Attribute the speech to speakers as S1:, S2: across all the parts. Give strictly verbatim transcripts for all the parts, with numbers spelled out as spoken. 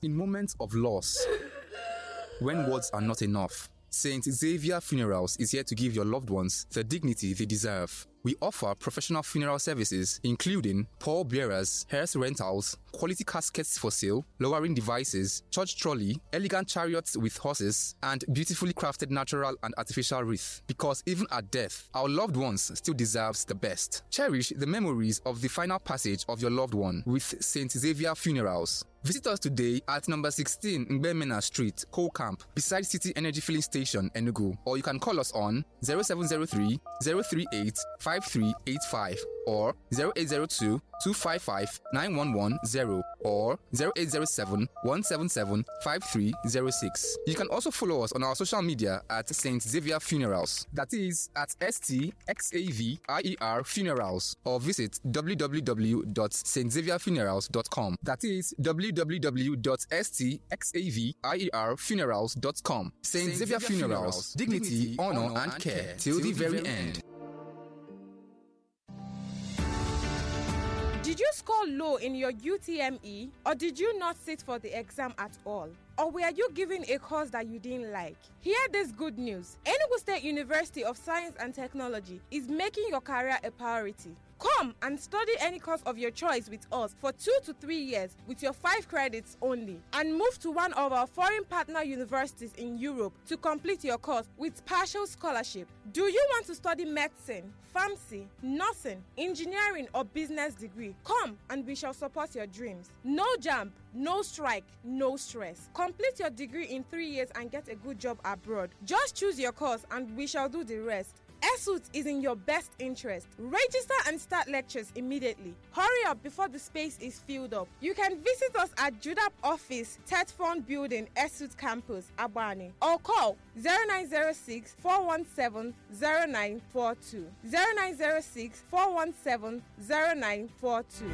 S1: In moments of loss, when words are not enough, Saint Xavier Funerals is here to give your loved ones the dignity they deserve. We offer professional funeral services, including pallbearers, hearse rentals, quality caskets for sale, lowering devices, church trolley, elegant chariots with horses, and beautifully crafted natural and artificial wreath. Because even at death, our loved ones still deserves the best. Cherish the memories of the final passage of your loved one with Saint Xavier Funerals. Visit us today at number sixteen Ngbemena Street, Cole Camp, beside City Energy Filling Station, Enugu. Or you can call us on zero seven zero three, zero three eight, five three eight five or zero eight zero two, two five five, nine one one zero or zero eight zero seven, one seven seven, five three zero six. You can also follow us on our social media at Saint Xavier Funerals. That is at S T X A V I E R Funerals, or visit w w w dot st xavier funerals dot com. That is w w w dot s t x a v i e r funerals dot com. Saint Xavier Funerals, dignity, honor, and care till the very end.
S2: Did you score low in your U T M E, or did you not sit for the exam at all? Or were you given a course that you didn't like? Hear this good news. Enugu State University of Science and Technology is making your career a priority. Come and study any course of your choice with us for two to three years with your five credits only, and move to one of our foreign partner universities in Europe to complete your course with partial scholarship. Do you want to study medicine, pharmacy, nursing, engineering, or business degree? Come and we shall support your dreams. No jump, no strike, no stress. Complete your degree in three years and get a good job abroad. Just choose your course and we shall do the rest. ESUT is in your best interest. Register and start lectures immediately. Hurry up before the space is filled up. You can visit us at Judap Office, Tetfond Building, ESUT Campus, Abani, or call zero nine zero six, four one seven, zero nine four two. zero nine zero six, four one seven, zero nine four two.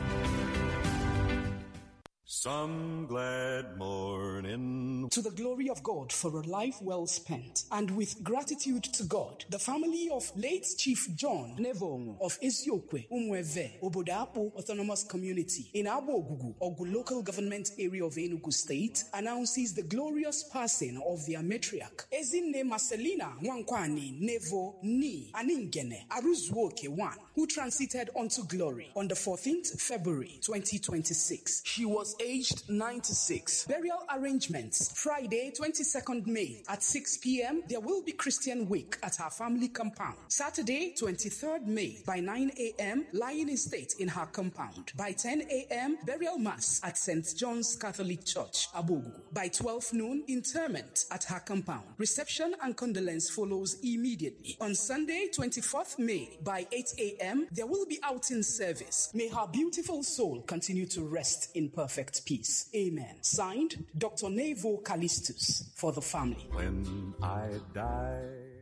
S3: Some glad morning.
S4: To the glory of God for a life well spent, and with gratitude to God, the family of late Chief John Nevong of Isiokwe, Umweve, Obodapo Autonomous Community in Abogugu, Ogu local government area of Enugu State, announces the glorious passing of their matriarch, Ezinne Marcelina Nwankwani Nevo Ni Aningene Aruzuoke one, who transited unto glory on the fourteenth of February twenty twenty-six. She was aged ninety-six. Burial arrangements: Friday, twenty-second of May at six p.m. There will be Christian wake at her family compound. Saturday, twenty-third of May by nine a.m. lying in state in her compound. By ten a.m. burial mass at Saint John's Catholic Church, Abogugu. By twelve noon, interment at her compound. Reception and condolence follows immediately. On Sunday, twenty-fourth of May by eight a.m. there will be outing service. May her beautiful soul continue to rest in perfect peace. Amen. Signed, Doctor Nevo Callistus, for the family.
S3: When I die.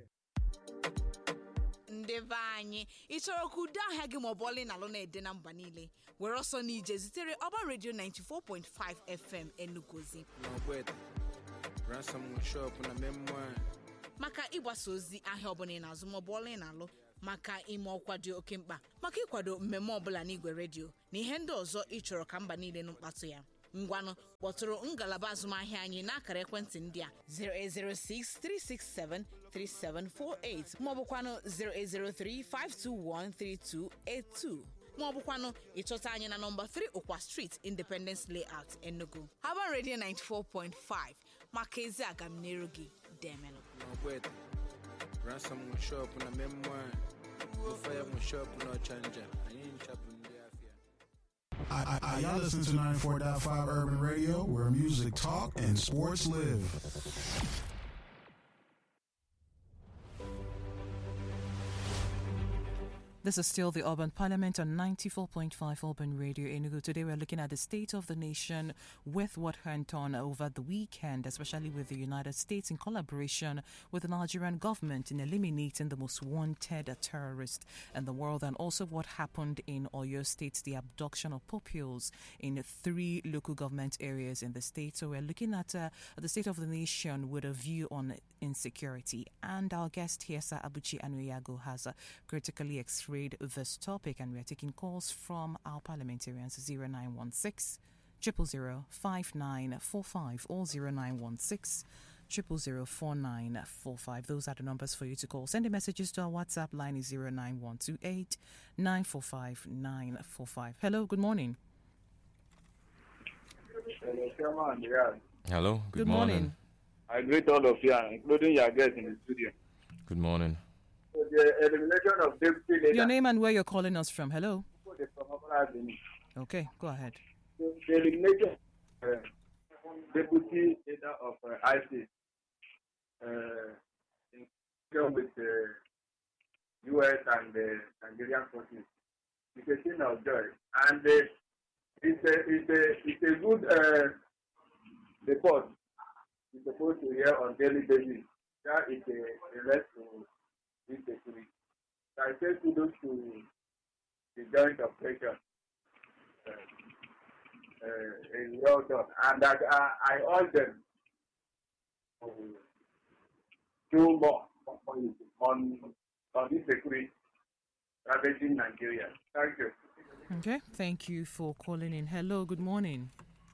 S5: Ndevanye itoro kuda hagi mobole na lona edena mbanile. We're also nije zitere Urban Radio ninety-four point five F M Enugozi.
S6: Ransom shop na memoir.
S5: Maka igbasozi ahia obone na azu mobole na lo. Maka ime ọkwado oke mkpa maka ịkwado mmemme ọbụla n'igwe redio na ihe ndị ọzọ ịchọrọ ka mba niile n'mkpatụ ya. Ngwanụ kpọtụrụ ngalaba azụmahịa anyị n'akara ekwentị ndị a zero eight zero six, three six seven, three seven four eight maọbụkwanụ zero eight zero three, five two one, three two eight two maọbụkwanụ ịchọta anyị na number three Okwa Street, Independence Layout, Enugu. Urban Radio ninety-four point five maka ezi agamniru gị demelo.
S6: Ransom shop na memoir. Fire shop no changer.
S7: I, I, y'all listen to ninety-four point five Urban Radio, where music talk and sports live.
S8: This is still the Urban Parliament on ninety-four point five Urban Radio Enugu. Today we're looking at the state of the nation with what went on over the weekend, especially with the United States in collaboration with the Nigerian government in eliminating the most wanted terrorist in the world, and also what happened in Oyo State, the abduction of pupils in three local government areas in the state. So we're looking at uh, the state of the nation with a view on insecurity. And our guest here, Sir Abuchi Anuyago, has uh, critically x-rayed this topic, and we are taking calls from our parliamentarians. Zero nine one six, zero zero zero five nine four five or zero nine one six zero zero zero four nine four five. Those are the numbers for you to call. Send the messages to our WhatsApp line is zero nine one two eight nine four five nine four five. Hello, good morning.
S9: Hello, good,
S8: good
S9: morning.
S8: morning.
S10: I greet all of you, including your guests in the studio.
S9: Good morning.
S10: So the elimination of deputy leader.
S8: Your name and where you're calling us from. Hello. Okay, go ahead.
S10: The, the elimination of uh, deputy leader of uh, I C uh, in conjunction with the U S and the Nigerian forces. It's a thing of joy. And uh, it's, a, it's, a, it's a good uh, report you're supposed to hear on daily basis. That is a, a rest to insecurity. So I say kudos to the joint operation. Uh, uh, is well done. And I, I, I urge them to do more on, on insecurity ravaging Nigeria. Thank you.
S8: Okay, thank you for calling in. Hello, good morning.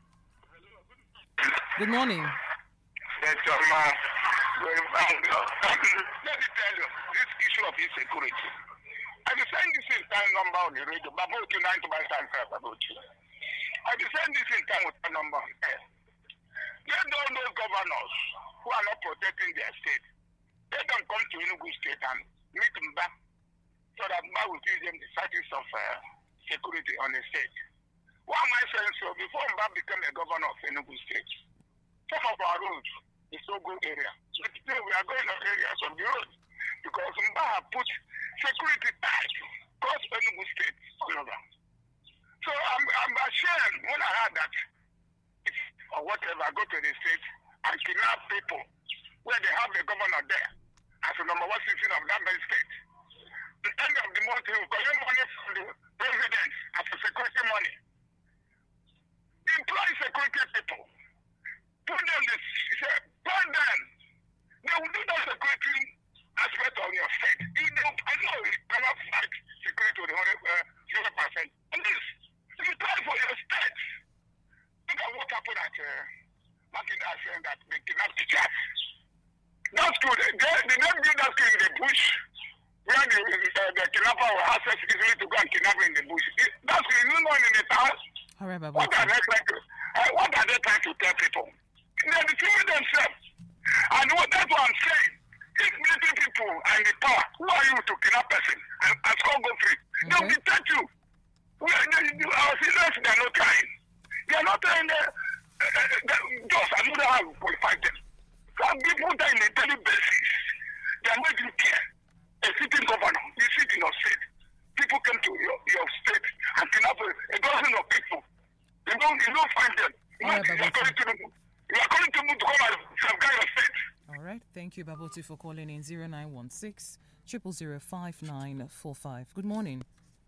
S8: Good morning.
S11: Yes, um, let me tell you, this issue of insecurity. I will send this in time number on the radio, but about nine to my time about you. I will send this in time with a number. Let all those governors who are not protecting their state, let them come to Enugu State and meet them back so that I will give them the status of uh, security on the state. Why am I saying so? Before Mba became a governor of Enugu State, some of our roads is so good area. So today we are going to areas of the road because Mba have put security tight across Enugu State all over. So I'm, I'm ashamed when I heard that or whatever, I go to the state and kidnap people where they have a governor there as the number one citizen of that very state. The end of the month, he will collect money from the president as a security money. Employ security people. Put them the put them. They will do the security aspect of your state. You know, I know you cannot fight security to the zero percent. At least, if you try for your state, look at what happened at uh, Makinda saying that they kidnapped teachers. That's good. They, they don't build that thing in the bush where the, uh, the kidnapper will access easily to go and kidnap in the bush. It, that's the new one in the town.
S8: All right,
S11: what are they trying to? Uh, what are they trying to tell people? They're deceiving themselves. And what that's what I'm saying. If military people are in the power, who are you to kidnap person and, and score go free? Okay. They'll detect you. We are, they, our citizens, they are not trying. They are not trying. Uh, uh, uh, just another how to qualify them. Some people die on a daily basis. They are not even care. A sitting governor, you sit in your state. People come to your, your state and kidnap a, a dozen of people. You don't, you don't find them. You
S8: All right,
S11: are calling to them. You are calling to them to come and safeguard your state.
S8: All right. Thank you, Baboti, for calling in zero nine one six zero zero zero five nine four five. Good morning.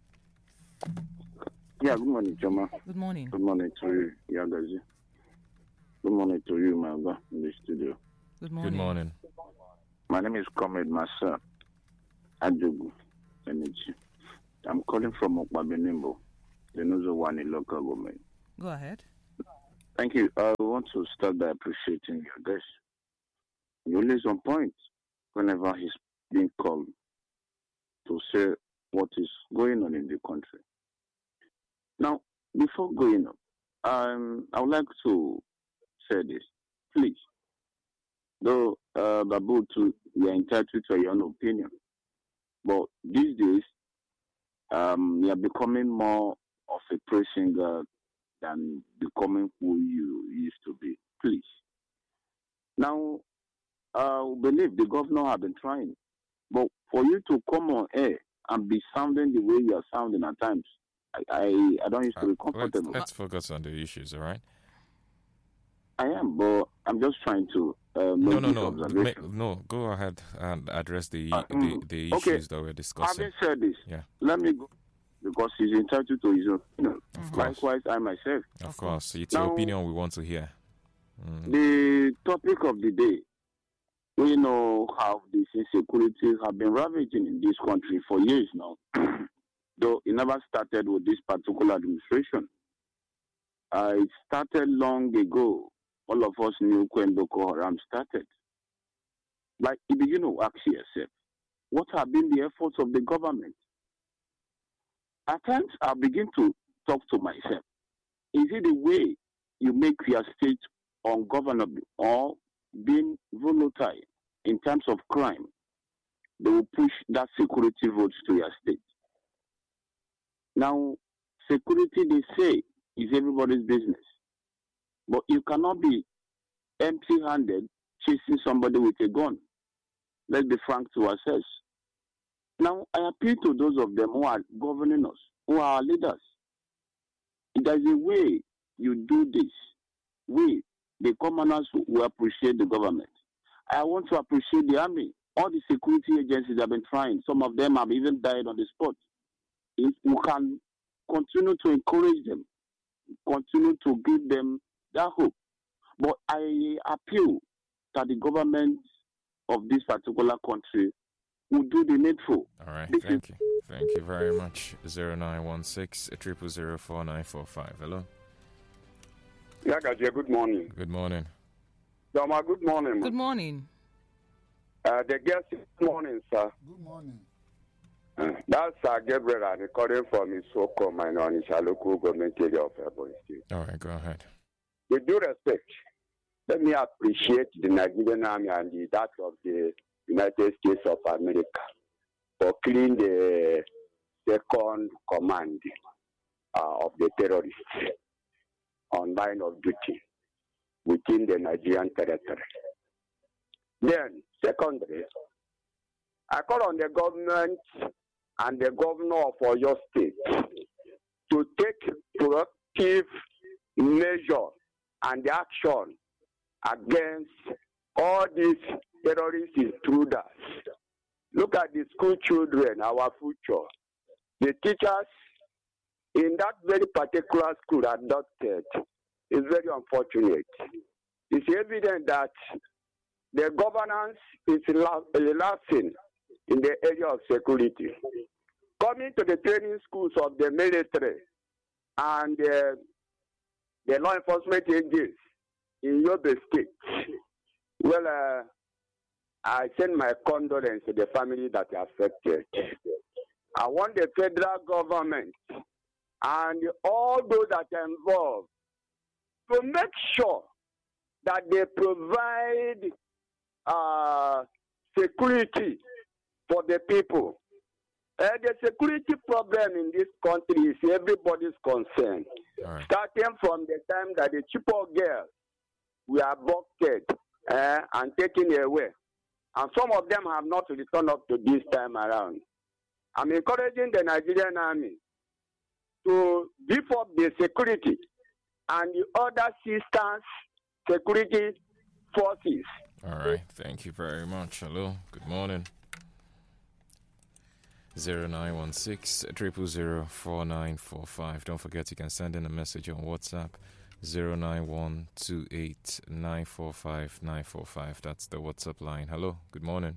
S12: Yeah, good morning, Choma.
S8: Good morning.
S12: Good morning to you, Yagazi. Good morning to you, Malva, in the studio.
S8: Good morning.
S9: Good morning.
S12: My name is Comrade Massa Ajogu Energy. I'm calling from Okwabenimbo, the Nuzo one in local government.
S8: Go ahead.
S12: Thank you. I want to start by appreciating your guest. You're always on point whenever he's being called to say what is going on in the country. Now, before going up, um, I would like to say this. Please, though, uh, Babu, to, you are entitled to your own opinion, but these days, um, you are becoming more of a praise singer than becoming who you used to be. Please. Now, I believe the governor have been trying, but for you to come on air and be sounding the way you are sounding at times, I I, I don't used to be comfortable.
S9: Let's, let's focus on the issues, all right?
S12: I am, but I'm just trying to uh, make
S9: no, no,
S12: this
S9: no,
S12: observation.
S9: no. Go ahead and address the
S12: Uh,
S9: the,
S12: mm,
S9: the
S12: okay.
S9: issues that we're discussing.
S12: Having said this,
S9: Yeah.
S12: let me go because he's entitled to his opinion.
S9: Of course.
S12: Likewise, I myself.
S9: Of course, it's
S12: Now,
S9: your opinion we want to hear. Mm.
S12: The topic of the day, we know how these insecurities have been ravaging in this country for years now, though it never started with this particular administration. uh, it started long ago. All of us knew when Boko Haram started. But you begin to ask yourself, what have been the efforts of the government? At times, I begin to talk to myself. Is it the way you make your state ungovernable or being volatile in terms of crime? They will push that security votes to your state. Now, security, they say, is everybody's business. But you cannot be empty-handed chasing somebody with a gun. Let's be frank to ourselves. Now, I appeal to those of them who are governing us, who are our leaders. There's a way you do this. We, the commoners, will appreciate the government. I want to appreciate the army. All the security agencies have been trying. Some of them have even died on the spot. If we can continue to encourage them, continue to give them that hope. But I appeal that the government of this particular country will do the needful.
S9: All right, this thank is- you. Thank you very much. zero nine one six, zero zero zero, four nine four five. Hello?
S13: Yeah, good morning.
S9: Good morning.
S13: Dama, good morning.
S8: Good morning.
S13: Uh, the guest, good morning, sir.
S7: Good morning.
S13: Uh, that's uh, Gabriel, recording from Isoko, my non local government area of Ebonyi State.
S9: All right, go ahead.
S13: With due respect, let me appreciate the Nigerian Army and the, that of the United States of America for killing the second command uh, of the terrorists on line of duty within the Nigerian territory. Then, secondly, I call on the government and the governor of Oyo State to take proactive measures and action against all these terrorist intruders. Look at the school children, our future. The teachers in that very particular school adopted is very unfortunate. It's evident that the governance is lapsing in the area of security. Coming to the training schools of the military and uh, the law enforcement agents in Yobe State, well, uh, I send my condolence to the family that are affected. I want the federal government and all those that are involved to make sure that they provide uh, security for the people. Uh, the security problem in this country is everybody's concern.
S9: Right.
S13: Starting from the time that the Chibok girls were abducted uh, and taken away. And some of them have not returned up to this time around. I'm encouraging the Nigerian Army to beef up the security and the other systems security forces.
S9: All right. Thank you very much. Hello. Good morning. zero nine one six, zero zero zero, four nine four five. Don't forget you can send in a message on WhatsApp zero nine one two eight nine four five nine four five. That's the WhatsApp line. Hello. Good morning.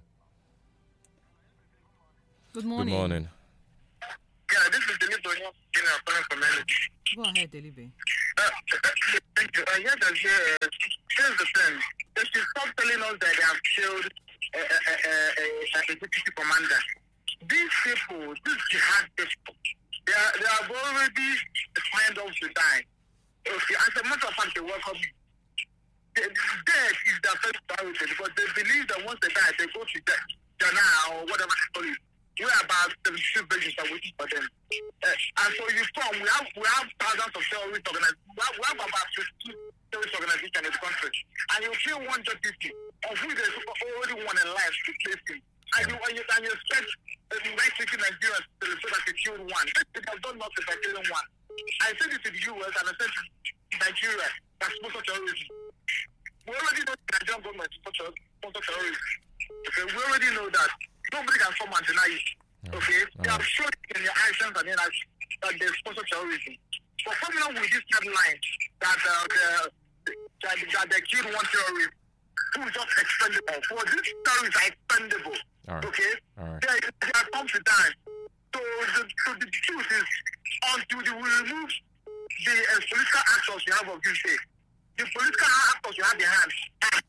S8: Good morning.
S9: Good morning.
S11: Yeah, this is Delibo calling from Energy.
S8: Go ahead, Delibo.
S11: Uh, uh, thank you. Uh, yes, uh, here's the thing. They should stop telling us that they have killed a, a, a, a, a deputy commander. These people, these jihad people, they, are, they have already signed up to die. Okay, as a matter of fact, they welcome the death is their first priority because they believe that once they die, they go to death, Jannah or whatever they call it. We're about seventy-two villages are waiting for them. Uh, and so you from, we have we have thousands of terrorist organizations. We have, we have about fifty terrorist organizations in the country. And you feel one deputy of who there's already one in life to place him. And you, and you, and you expect the Mexican Nigerians to say that they killed one. They have done nothing by killing one. I said it to the U S and I said to Nigeria that sponsor terrorism. We already know the Nigerian government sponsor terrorism. Okay, we already know that. Nobody can come and deny it. Okay?
S9: Oh.
S11: They have shown in their actions and in actions that they sponsor terrorism. But coming up with this headline that, uh, the, that, that they killed one terrorist who is just expendable. For these terrorists are expendable.
S9: All right.
S11: Okay?
S9: All right.
S11: They, they are come to die. So the, so the truth is, until they will remove the uh, political actors you have of this day. The political actors you have their hands.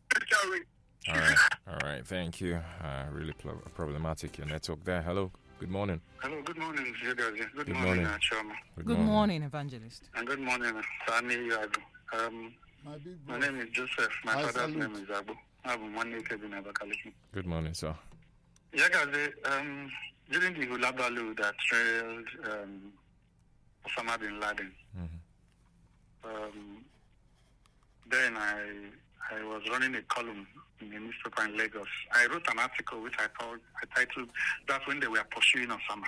S9: All right, all right, thank you. Uh, really pro- problematic your network there. Hello, good morning.
S14: Hello, good morning, Jagazi. Good,
S9: Good
S14: morning,
S9: morning.
S14: uh, Chama.
S9: Good,
S8: Good
S9: morning.
S8: morning, Evangelist.
S14: And good morning, uh, Sani Yago. Um,
S7: My big
S14: my
S7: boss.
S14: name is Joseph. My
S7: I
S14: father's
S7: salute.
S14: name is Abu. Abu Mane Kevin Abakaliki.
S9: Good morning, sir.
S14: Yagazi, um, during the Hula Baloo that trailed um, Osama bin Laden,
S9: Mm-hmm.
S14: um, then I I was running a column in a newspaper in Lagos. I wrote an article which I called, I titled, That's When They Were Pursuing Osama.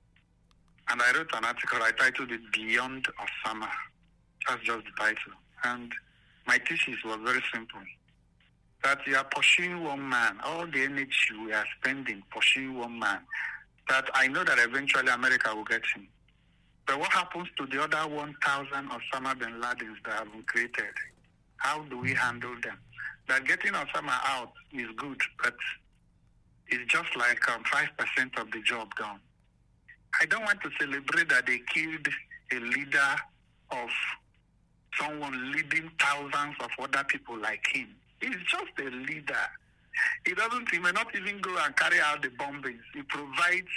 S14: And I wrote an article, I titled it Beyond Osama. That's just the title. And my thesis was very simple. That you are pursuing one man, all the energy we are spending pursuing one man, that I know that eventually America will get him. But what happens to the other one thousand Osama bin Ladens that have been created? How do we handle them? That getting Osama out is good, but it's just like um, five percent of the job done. I don't want to celebrate that they killed a leader of someone leading thousands of other people like him. He's just a leader. He doesn't, he may not even go and carry out the bombings. He provides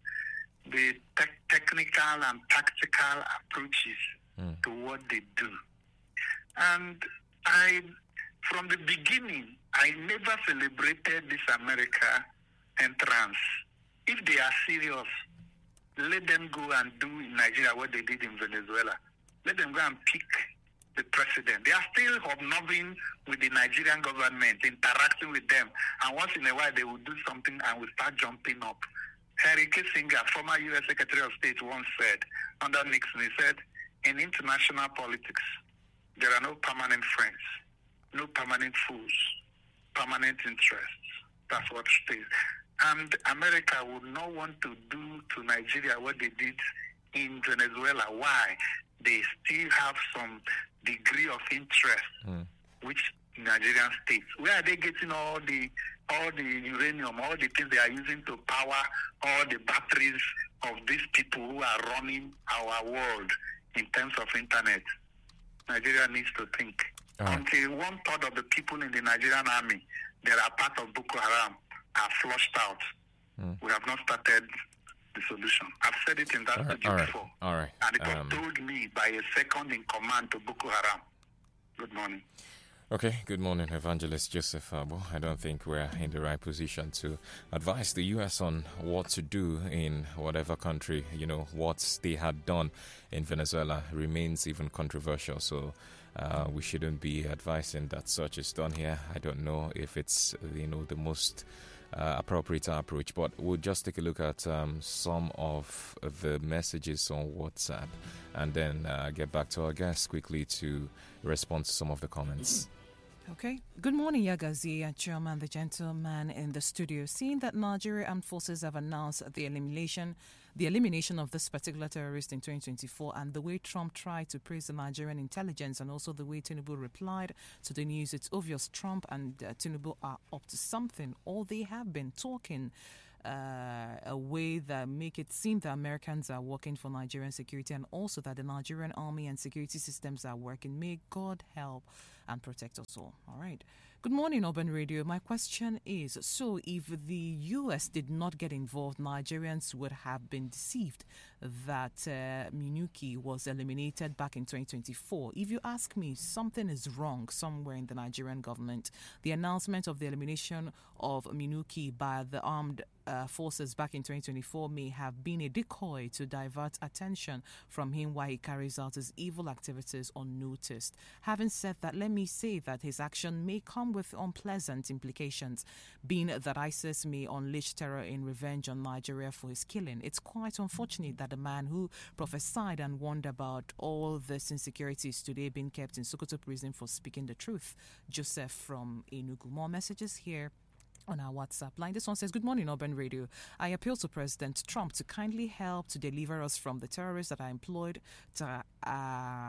S14: the te- technical and tactical approaches
S9: Mm.
S14: to what they do. And I, from the beginning, I never celebrated this America entrance. If they are serious, let them go and do in Nigeria what they did in Venezuela. Let them go and pick the president. They are still hobnobbing with the Nigerian government, interacting with them, and once in a while they will do something and will start jumping up. Henry Kissinger, former U S Secretary of State, once said, under Nixon, he said, in international politics, there are no permanent friends, no permanent foes, permanent interests. That's what stays. And America would not want to do to Nigeria what they did in Venezuela. Why? They still have some degree of interest,
S9: Mm.
S14: which Nigerian states. Where are they getting all the all the uranium, all the things they are using to power all the batteries of these people who are running our world in terms of internet? Nigeria needs to think.
S9: All right.
S14: Until one third of the people in the Nigerian army that are part of Boko Haram are flushed out,
S9: Mm.
S14: we have not started the solution. I've said it in that
S9: All right,
S14: studio
S9: all right,
S14: before.
S9: all right.
S14: And it was
S9: Um,
S14: told me by a second in command to Boko Haram. Good morning.
S9: Okay, good morning, Evangelist Joseph Abo. I don't think we're in the right position to advise the U S on what to do in whatever country. You know, what they had done in Venezuela remains even controversial, so uh, we shouldn't be advising that such is done here. I don't know if it's, you know, the most uh, appropriate approach, but we'll just take a look at um, some of the messages on WhatsApp and then uh, get back to our guests quickly to respond to some of the comments.
S8: Okay. Good morning, Yagazi and Chairman, the gentleman in the studio. Seeing that Nigeria armed forces have announced the elimination, the elimination of this particular terrorist in twenty twenty-four, and the way Trump tried to praise the Nigerian intelligence, and also the way Tinubu replied to the news, it's obvious Trump and uh, Tinubu are up to something, or they have been talking Uh, a way that make it seem that Americans are working for Nigerian security, and also that the Nigerian army and security systems are working. May God help and protect us all. All right. Good morning, Urban Radio. My question is, so if the U S did not get involved, Nigerians would have been deceived that uh, Minuki was eliminated back in twenty twenty-four. If you ask me, something is wrong somewhere in the Nigerian government. The announcement of the elimination of Minuki by the armed uh, forces back in twenty twenty-four may have been a decoy to divert attention from him while he carries out his evil activities unnoticed. Having said that, let me say that his action may come with unpleasant implications, being that ISIS may unleash terror in revenge on Nigeria for his killing. It's quite unfortunate that the man who prophesied and warned about all this insecurity is today being kept in Sokoto prison for speaking the truth. Joseph from Enugu. More messages here on our WhatsApp line. This one says, good morning, Urban Radio. I appeal to President Trump to kindly help to deliver us from the terrorists that are employed to uh,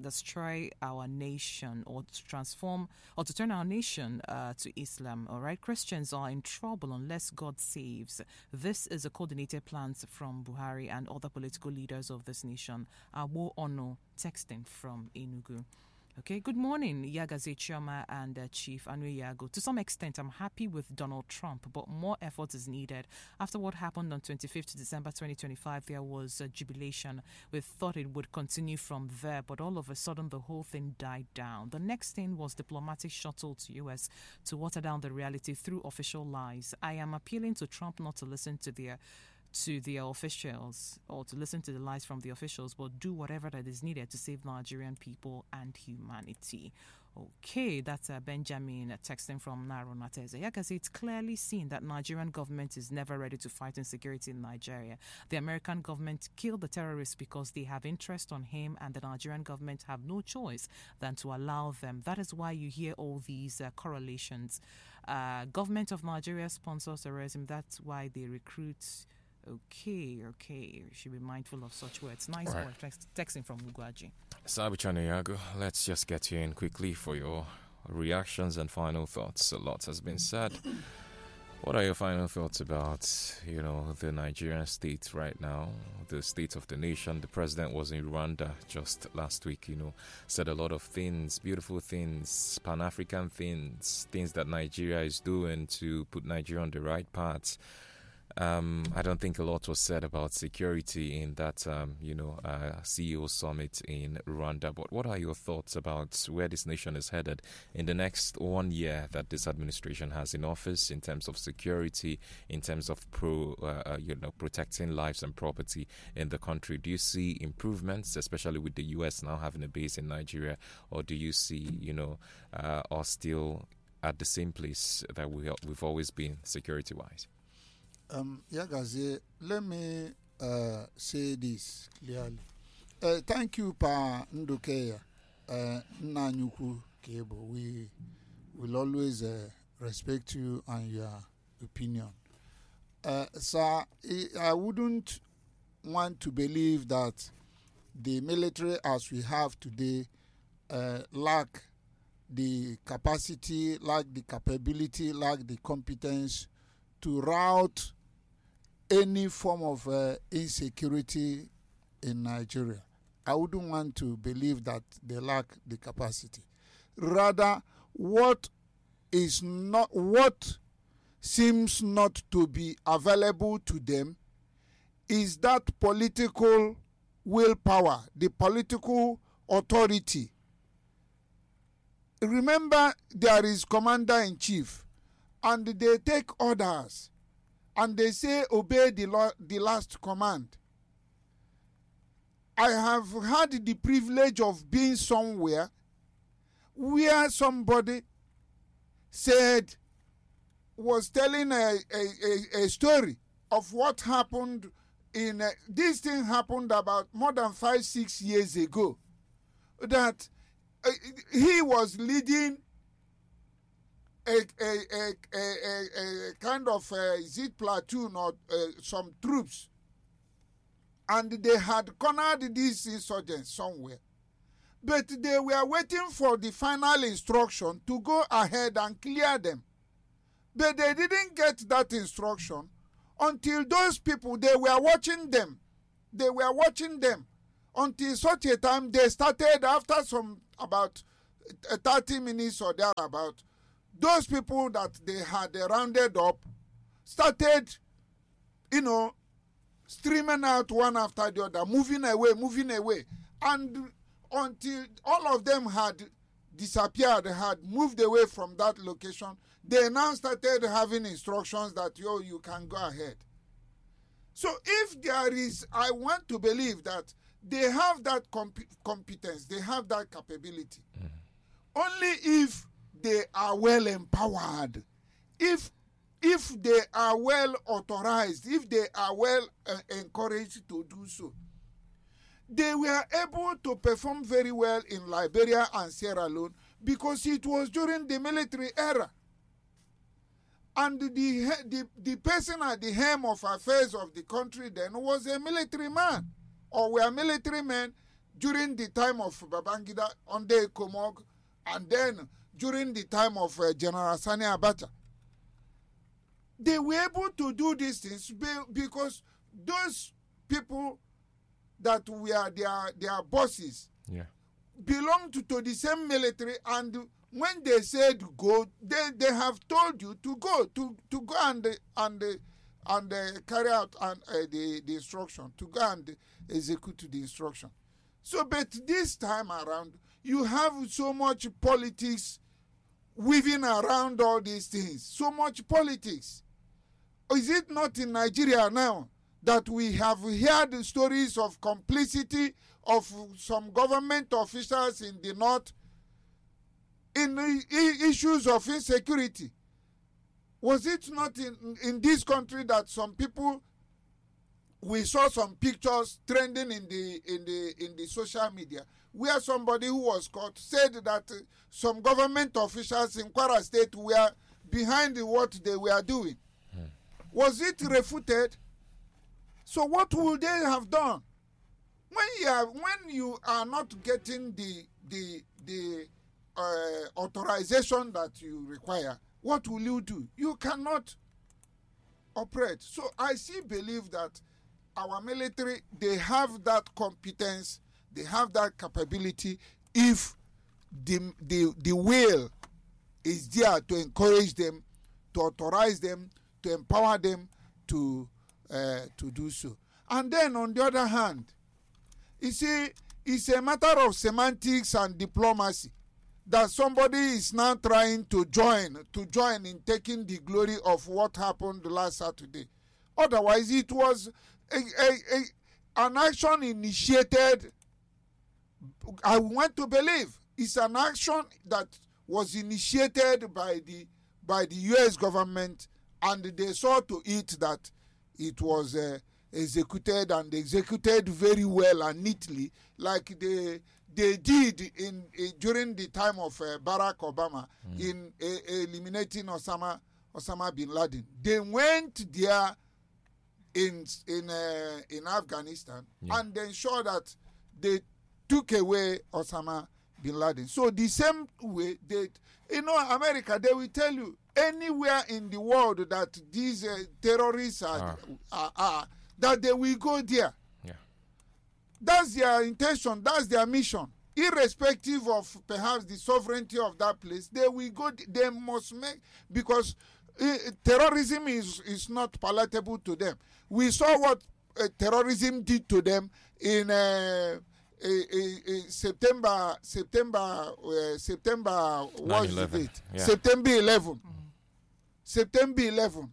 S8: destroy our nation or to transform or to turn our nation uh, to Islam. All right, Christians are in trouble unless God saves. This is a coordinated plan from Buhari and other political leaders of this nation. Awo Ono texting from Enugu. Okay, good morning, Yagaze Chioma and uh, Chief Anwe Yago. To some extent, I'm happy with Donald Trump, but more effort is needed. After what happened on twenty-fifth December twenty twenty-five, there was a jubilation. We thought it would continue from there, but all of a sudden, the whole thing died down. The next thing was diplomatic shuttle to U S to water down the reality through official lies. I am appealing to Trump not to listen to their to the officials or to listen to the lies from the officials, but do whatever that is needed to save Nigerian people and humanity. Okay, that's uh, Benjamin uh, texting from Naro Nateze. Yeah, because it's clearly seen that Nigerian government is never ready to fight insecurity in Nigeria. The American government killed the terrorists because they have interest on him, and the Nigerian government have no choice than to allow them. That is why you hear all these uh, correlations. Uh, government of Nigeria sponsors terrorism. That's why they recruit. Okay, okay. We should be mindful of such words. Nice
S9: right.
S8: word. Text, texting from Mugwaji.
S9: Sabichane Yago, let's just get you in quickly for your reactions and final thoughts. A lot has been said. What are your final thoughts about, you know, the Nigerian state right now, the state of the nation? The president was in Rwanda just last week, you know, said a lot of things, beautiful things, Pan-African things, things that Nigeria is doing to put Nigeria on the right path. Um, I don't think a lot was said about security in that, um, you know, uh, C E O summit in Rwanda. But what are your thoughts about where this nation is headed in the next one year that this administration has in office in terms of security, in terms of pro, uh, you know, protecting lives and property in the country? Do you see improvements, especially with the U S now having a base in Nigeria, or do you see, you know, uh, us still at the same place that we we've always been security-wise?
S15: Um, Yagaze, let me uh, say this clearly. Uh, thank you, Pa Ndukeya, uh, Nanyuku Kebo. We will always uh, respect you and your opinion. Uh, so I wouldn't want to believe that the military as we have today uh, lack the capacity, lack the capability, lack the competence to route any form of uh, insecurity in Nigeria. I wouldn't want to believe that they lack the capacity. Rather, what is not, what seems not to be available to them is that political willpower, the political authority. Remember, there is commander-in-chief, and they take orders, and they say, obey the, lo- the last command. I have had the privilege of being somewhere where somebody said, was telling a, a, a, a story of what happened in, a, this thing happened about more than five, six years ago, that uh, he was leading A, a, a, a, a, a kind of uh, is it platoon or uh, some troops, and they had cornered these insurgents somewhere, but they were waiting for the final instruction to go ahead and clear them, but they didn't get that instruction until those people, they were watching them they were watching them until such a time they started, after some about thirty minutes or thereabout, those people that they had rounded up started, you know, streaming out one after the other, moving away, moving away. And until all of them had disappeared, had moved away from that location, they now started having instructions that, yo, you can go ahead. So if there is, I want to believe that they have that comp- competence, they have that capability. Mm. Only if they are well empowered, if if they are well authorized, if they are well uh, encouraged to do so. They were able to perform very well in Liberia and Sierra Leone because it was during the military era. And the, the, the person at the helm of affairs of the country then was a military man, or were military men during the time of Babangida under Komog, and then during the time of uh, General Sani Abacha. They were able to do these things because those people that were their, their bosses
S9: yeah.
S15: belonged to, to the same military, and when they said go, they, they have told you to go, to, to go and, and, and uh, carry out and, uh, the, the instruction, to go and execute the instruction. So, but this time around, you have so much politics weaving around all these things, so much politics. Is it not in Nigeria now that we have heard stories of complicity of some government officials in the north in issues of insecurity? Was it not in, in this country that some people, we saw some pictures trending in the in the in the social media where somebody who was caught said that uh, some government officials in Kwara State were behind what they were doing? Hmm. Was it refuted? So what would they have done? When you are, when you are not getting the the the uh, authorization that you require, what will you do? You cannot operate. So I still believe that our military, they have that competence, they have that capability if the the the will is there to encourage them, to authorize them, to empower them to uh, to do so. And then on the other hand, you see, it's a matter of semantics and diplomacy that somebody is now trying to join to join in taking the glory of what happened last Saturday. Otherwise, it was a, a, a, an action initiated. I want to believe it's an action that was initiated by the by the U S government, and they saw to it that it was uh, executed and executed very well and neatly, like they they did in, in during the time of uh, Barack Obama mm. in uh, eliminating Osama Osama bin Laden. They went there in in uh, in Afghanistan yeah. and they ensured that they took away Osama bin Laden. So the same way, they, you know, America, they will tell you anywhere in the world that these uh, terrorists are, ah. are, are, that they will go there. Yeah. That's their intention. That's their mission. Irrespective of perhaps the sovereignty of that place, they will go. They must make, because uh, terrorism is is not palatable to them. We saw what uh, terrorism did to them in. Uh, Uh, uh, uh, September, September, uh, September, what's the date? Yeah. September eleventh. Mm-hmm. September eleventh.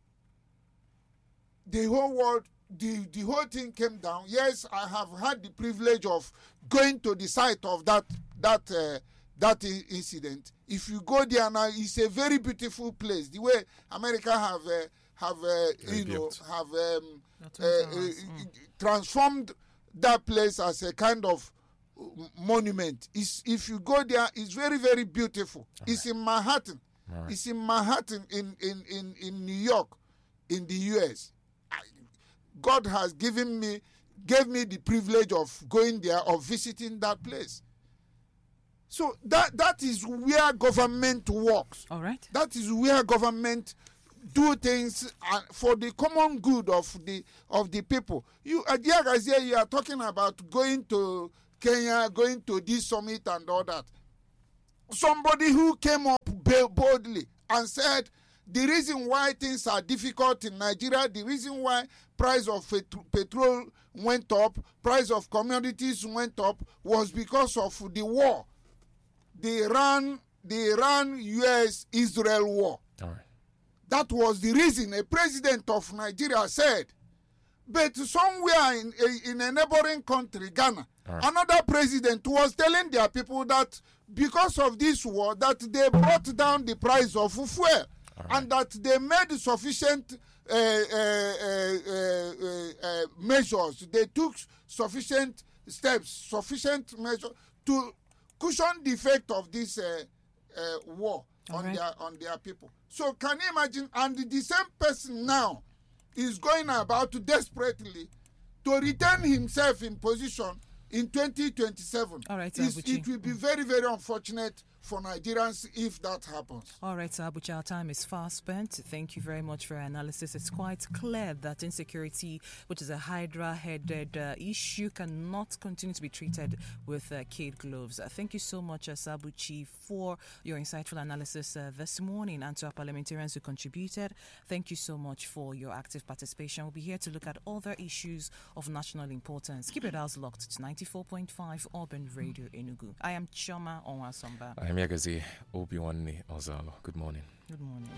S15: The whole world, the, the whole thing came down. Yes, I have had the privilege of going to the site of that that uh, that incident. If you go there now, it's a very beautiful place. The way America have uh, have uh, you know have um, uh, uh, mm. transformed that place as a kind of monument. It's, if you go there, it's very, very beautiful. All it's right. in Manhattan. Right. It's in Manhattan in, in, in, in New York, in the U S. I, God has given me, gave me the privilege of going there, of visiting that place. So that that is where government works.
S8: All right.
S15: That is where government do things uh, for the common good of the of the people. You, uh, dear guys, here you are talking about going to Kenya, going to this summit and all that. Somebody who came up boldly and said the reason why things are difficult in Nigeria, the reason why price of petrol went up, price of commodities went up, was because of the war, the Iran, the Iran U S Israel war. All right. That was the reason a president of Nigeria said. But somewhere in, in a neighboring country, Ghana, right. another president was telling their people that because of this war, that they brought down the price of fuel, right. and that they made sufficient uh, uh, uh, uh, uh, measures. They took sufficient steps, sufficient measures to cushion the effect of this uh, uh, war on right. their on their people. So can you imagine? And the same person now is going about desperately to return himself in position in twenty twenty-seven.
S8: All right,
S15: It's, it will be very, very unfortunate for Nigerians if that happens.
S8: All right, Abuchi, our time is fast spent. Thank you very much for your analysis. It's quite clear that insecurity, which is a Hydra-headed uh, issue, cannot continue to be treated with uh, kid gloves. Uh, thank you so much, uh, Sabuchi, for your insightful analysis uh, this morning, and to our parliamentarians who contributed. Thank you so much for your active participation. We'll be here to look at other issues of national importance. Keep your house locked to ninety-four point five Urban Radio Enugu. I am Choma Onwasomba.
S9: I'm Yagazi Obiwanni Ozalo. Good morning.
S8: Good morning.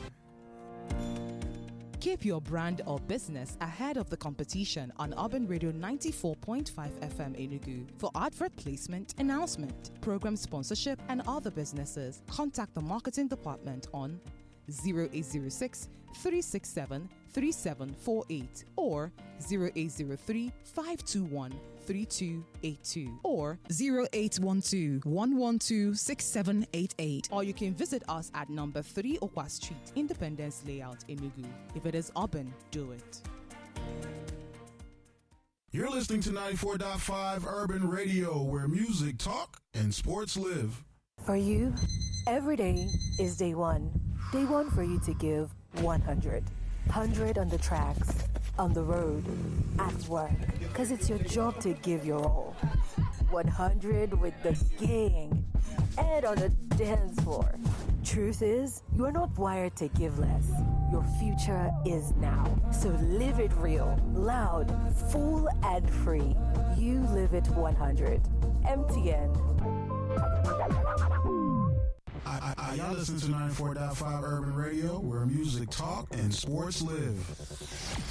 S16: Keep your brand or business ahead of the competition on Urban Radio ninety-four point five F M Enugu. For advert placement, announcement, program sponsorship, and other businesses, contact the marketing department on zero eight zero six, three six seven, three seven four eight or zero eight zero three, five two one, three two eight two or
S17: zero eight one two, one one two, six seven eight eight.
S16: Or you can visit us at number three Okwa Street, Independence Layout, Enugu. If it is urban, do it.
S7: You're listening to ninety-four point five Urban Radio, where music, talk, and sports live.
S18: For you, every day is day one. Day one for you to give one hundred. one hundred on the tracks, on the road, at work. Because it's your job to give your all. one hundred with the gang. And on the dance floor. Truth is, you are not wired to give less. Your future is now. So live it real, loud, full, and free. You live it one hundred. M T N.
S7: I, I, y'all listen to ninety-four point five Urban Radio, where music, talk, and sports live.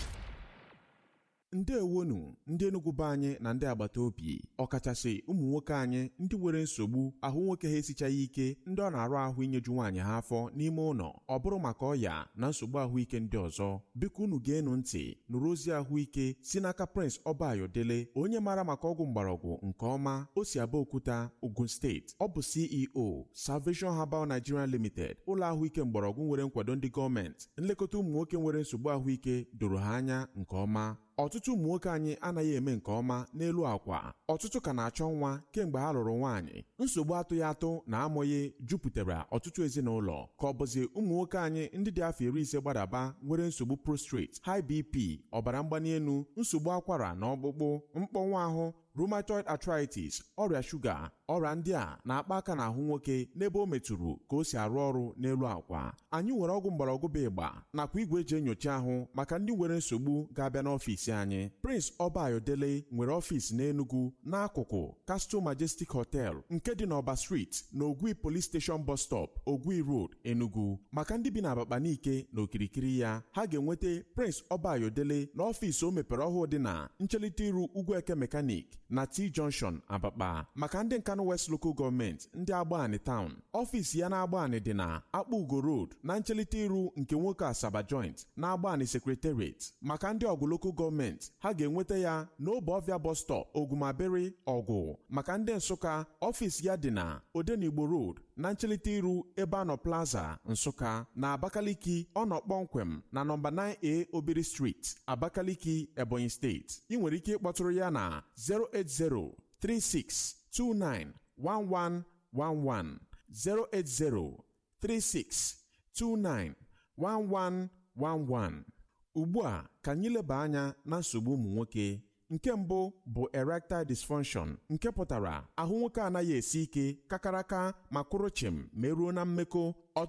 S19: Ndewonu ndị Enugu be anyị na ndị agbata obi ọkachasị ụmụ nwoke anyị ndị nwere nsogbu ahụ nwoke ha esichaghị ike ndị ọ na-arụ ahụ inyeju nwaanyị ha afọ n'ime ụlọ ọ bụrụ maka ọya na nsogbu ahụike ndị ọzọ biko unu ga-enu ntị nụrụ ozi ahụike si n'aka Prince Obayodele onye mara maka ọgwụ mgbọrọgwụ nke ọma o si Abeokuta, Ogun Steeti. Ọ bụ C E O Salvation Herbal Nigeria Limited, ụlọ ahụike mgbọrọgwụ nwere nkwado ndị gọọmenti. Nlekọta ụmụ nwoke nwere nsogbu ahụike doro ha anya nke ọma. Ọtụtụ ụmụ nwoke anyị anaghị eme nke ọma n'elu akwa. Ọtụtụ ka na-achọ nwa kemgbe ha lụrụ nwaanyị. Nsogbu atụghị atụ na amụghị jupụtara ọtụtụ ezinụlọ ka ọ bụzi ụmụ nwoke anyị ndị dị afọ iri ise gbadaba nwere nsogbu prostrate, high B P, ọbara mgbali elu, nsogbu akwara na ọkpụkpụ, mkpọnwụ ahụ, rheumatoid arthritis, ọrịa shuga. Ọrịa ndị a na-akpa aka n'ahụ nwoke n'ebe o metụrụ ka o si arụ ọrụ n'elu akwa. Anyị nwere ọgwụ mgbọrọgwụ bụ ịgba nakwa igwe eji enyocha ahụ maka ndị nwere nsogbu ga-abịa n'ọfịs anyị. Prince Obayodele nwere ọfịs n'Enugu n'akụkụ Castle Majestic Hotel nke dị n'Ọba Street na Ogui Police Station Bus Stop, Ogui Road, Enugu. Maka ndị bi na Abakaliki na okirikiri ya, ha ga-enweta Prince Obayodele n'ọfịs o mepere ọhụụ dị na nchelite iru Ugwueke Mechanic na T Junction, Abakpa. Maka ndị Nkanu West Local Government ndị Agbani Town, ọfịs ya na Agbani dị na Akpa Ugo Road na nchelite iru nke nwoke Asaba Joint na Agbani Secretariat. Maka ndị Ọgụ Local Government, ha ga-enweta ya n'Obofia Bus Stop, Ogumabere, Ọgụ. Maka ndị Nsụka, ọfịs ya dị na Odenigbo Road na nchelite iru Ebano Plaza, Nsụka. Na Abakaliki, ọ nọ kpọmkwem na nọmba nine A Obiri Street, Abakaliki, Ebonyi State. Ị nwere ike ịkpọtụrụ ya na zero eight zero, three six two nine, one one one one, zero eight zero, three six two nine, one one one one. Ugbu a ka anyị leba anya na nsogbu ụmụ nwoke. Nke mbụ bụ erectile dysfunction, nke pụtara ahụ nwoke anaghị esi ike kakaraka ma kwụrụ chịm ma eruo na mmekọ.